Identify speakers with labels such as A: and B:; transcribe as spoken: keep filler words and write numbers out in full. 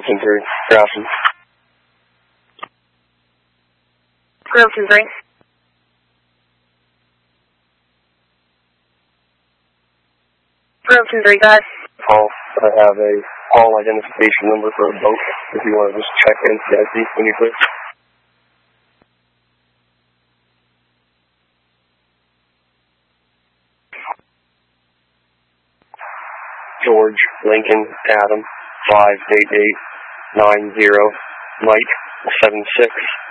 A: Groveton three. Grafton.
B: Groveton three. Groveton three, go ahead.
A: Call. I have a call identification number for a boat. If you want to just check in C I C when you click. George, Lincoln, Adam, five eight eight nine zero, Mike, seven six.